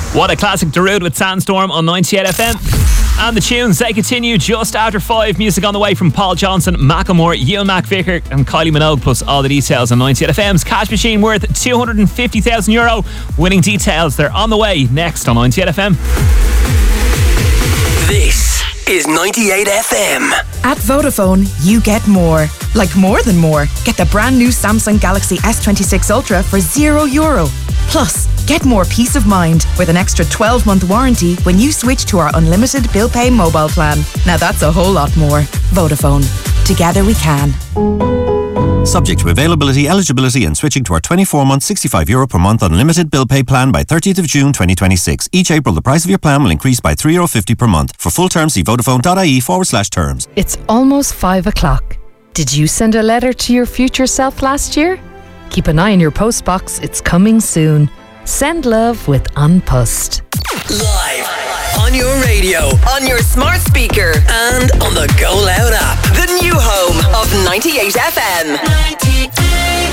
What a classic, Darude with Sandstorm on 98 FM. And the tunes, they continue just after 5. Music on the way from Paul Johnson, Macklemore, Ewan McVicker and Kylie Minogue, plus all the details on 98 FM's Cash Machine worth €250,000. Winning details, they're on the way next on 98 FM. This is 98 FM. At Vodafone, you get more. Like more than more. Get the brand new Samsung Galaxy S26 Ultra for €0. Plus, get more peace of mind with an extra 12-month warranty when you switch to our unlimited bill pay mobile plan. Now that's a whole lot more. Vodafone. Together we can. Subject to availability, eligibility and switching to our 24-month €65 per month unlimited bill pay plan by 30th of June 2026. Each April the price of your plan will increase by €3.50 per month. For full terms see vodafone.ie/terms. It's almost 5 o'clock. Did you send a letter to your future self last year? Keep an eye on your post box, it's coming soon. Send love with An Post. Live on your radio, on your smart speaker and on the Go Loud app. The new home of 98 FM. 98.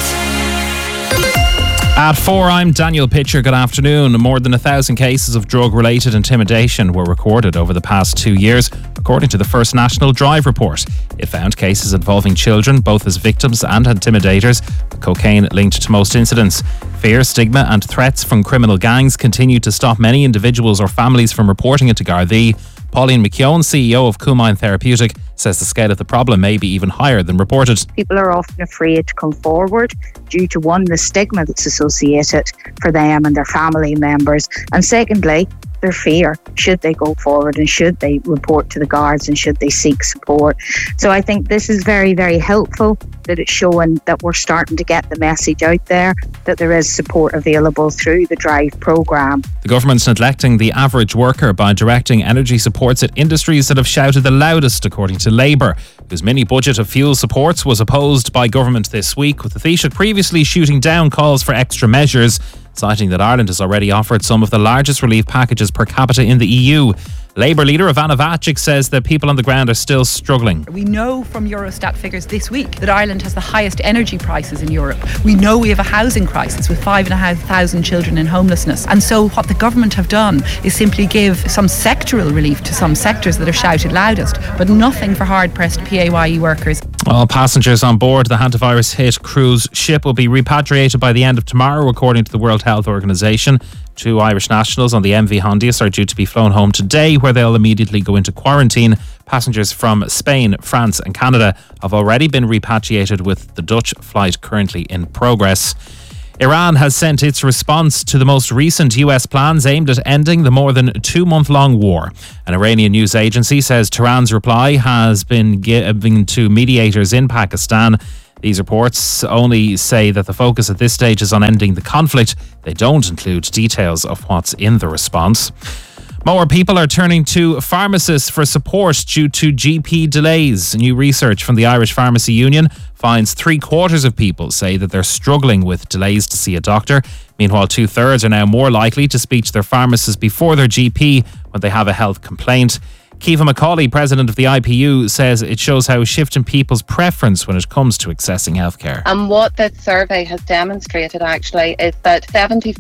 At 4, I'm Daniel Pitcher. Good afternoon. More than 1,000 cases of drug-related intimidation were recorded over the past 2 years, according to the First National Drive report. It found cases involving children, both as victims and intimidators, with cocaine linked to most incidents. Fear, stigma and threats from criminal gangs continue to stop many individuals or families from reporting it to Gardaí. Pauline McKeown, CEO of Cumine Therapeutic, says the scale of the problem may be even higher than reported. People are often afraid to come forward due to, one, the stigma that's associated for them and their family members, and secondly, their fear. Should they go forward and should they report to the guards and should they seek support? So I think this is very, very helpful that it's showing that we're starting to get the message out there that there is support available through the Drive programme. The government's neglecting the average worker by directing energy supports at industries that have shouted the loudest, according to Labour, whose mini budget of fuel supports was opposed by government this week, with the Taoiseach previously shooting down calls for extra measures, citing that Ireland has already offered some of the largest relief packages per capita in the EU. Labour leader Ivana Vacic says that people on the ground are still struggling. We know from Eurostat figures this week that Ireland has the highest energy prices in Europe. We know we have a housing crisis with 5,500 children in homelessness. And so what the government have done is simply give some sectoral relief to some sectors that have shouted loudest, but nothing for hard-pressed PAYE workers. All passengers on board the hantavirus hit cruise ship will be repatriated by the end of tomorrow, according to the World Health Organization. 2 Irish nationals on the MV Hondius are due to be flown home today, where they'll immediately go into quarantine. Passengers from Spain, France and Canada have already been repatriated, with the Dutch flight currently in progress. Iran has sent its response to the most recent US plans aimed at ending the more than 2-month-long war. An Iranian news agency says Tehran's reply has been given to mediators in Pakistan. These reports only say that the focus at this stage is on ending the conflict. They don't include details of what's in the response. More people are turning to pharmacists for support due to GP delays. New research from the Irish Pharmacy Union finds 3/4 of people say that they're struggling with delays to see a doctor. Meanwhile, 2/3 are now more likely to speak to their pharmacist before their GP when they have a health complaint. Kiva McCauley, president of the IPU, says it shows how a shift in people's preference when it comes to accessing healthcare. And what this survey has demonstrated actually is that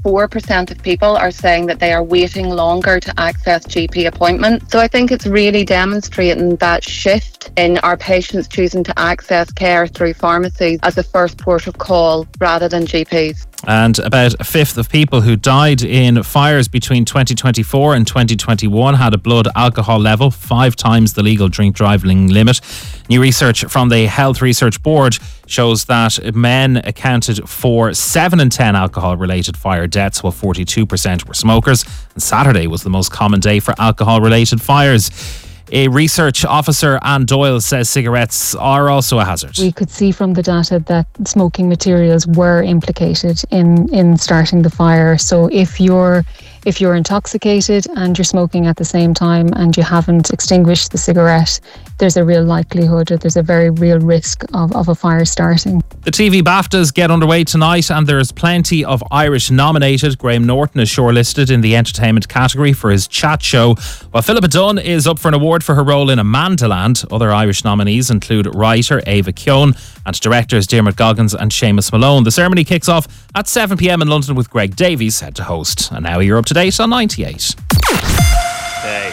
74% of people are saying that they are waiting longer to access GP appointments. So I think it's really demonstrating that shift in our patients choosing to access care through pharmacies as a first port of call rather than GPs. And about a fifth of people who died in fires between 2024 and 2021 had a blood alcohol level 5 times the legal drink driving limit. New research from the Health Research Board shows that men accounted for 7 in 10 alcohol-related fire deaths, while 42% were smokers. And Saturday was the most common day for alcohol-related fires. A research officer, Anne Doyle, says cigarettes are also a hazard. We could see from the data that smoking materials were implicated in starting the fire. So if you're intoxicated and you're smoking at the same time and you haven't extinguished the cigarette, there's a real likelihood, or there's a very real risk of a fire starting. The TV BAFTAs get underway tonight, and there's plenty of Irish nominated. Graham Norton is shortlisted in the entertainment category for his chat show, while Philippa Dunn is up for an award for her role in Amandaland. Other Irish nominees include writer Ava Keown and directors Diarmuid Goggins and Seamus Malone. The ceremony kicks off at 7 p.m. in London with Greg Davies set to host. And now you're up to date on 98. Hey,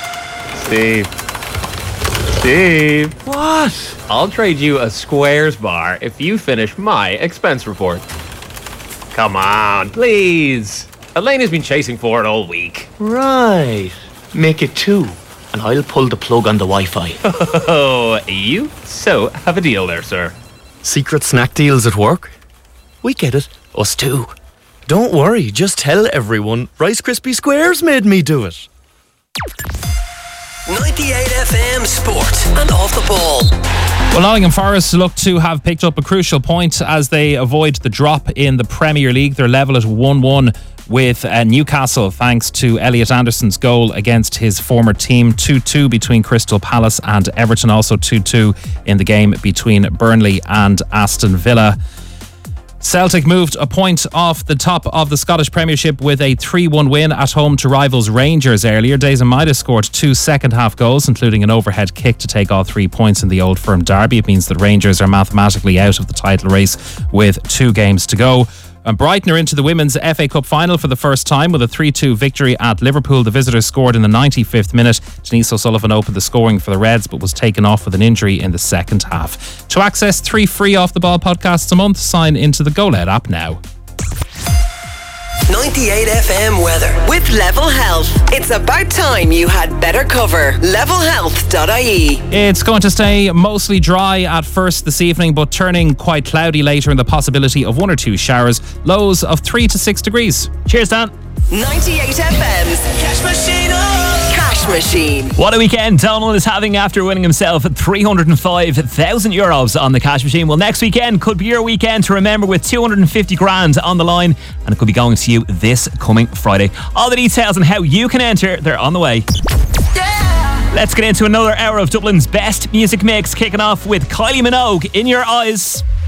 Steve. What? I'll trade you a Squares bar if you finish my expense report. Come on, please. Elena's been chasing for it all week. Right. Make it 2, and I'll pull the plug on the Wi-Fi. Oh, you so have a deal there, sir. Secret snack deals at work? We get it. Us too. Don't worry, just tell everyone Rice Krispie Squares made me do it. 98 FM Sport and Off the Ball. Well, Nottingham Forest look to have picked up a crucial point as they avoid the drop in the Premier League. They're level at 1-1 with Newcastle thanks to Elliot Anderson's goal against his former team. 2-2 between Crystal Palace and Everton, also 2-2 in the game between Burnley and Aston Villa. Celtic moved a point off the top of the Scottish Premiership with a 3-1 win at home to rivals Rangers earlier. Dazen Maida scored 2 second-half goals, including an overhead kick to take all 3 points in the Old Firm derby. It means that Rangers are mathematically out of the title race with 2 games to go. And Brighton are into the Women's FA Cup final for the first time with a 3-2 victory at Liverpool. The visitors scored in the 95th minute. Denise O'Sullivan opened the scoring for the Reds but was taken off with an injury in the second half. To access 3 free Off the Ball podcasts a month, sign into the Go Loud app now. 98 FM weather with Level Health. It's about time you had better cover. Levelhealth.ie. It's going to stay mostly dry at first this evening, but turning quite cloudy later, and the possibility of 1 or 2 showers. Lows of 3 to 6 degrees. Cheers, Dan. 98 FM's Cash Machine. Cash Machine. What a weekend Donald is having after winning himself €305,000 on the Cash Machine. Well, next weekend could be your weekend to remember with 250 grand on the line, and it could be going to you this coming Friday. All the details on how you can enter, they're on the way. Yeah! Let's get into another hour of Dublin's best music mix, kicking off with Kylie Minogue, In Your Eyes.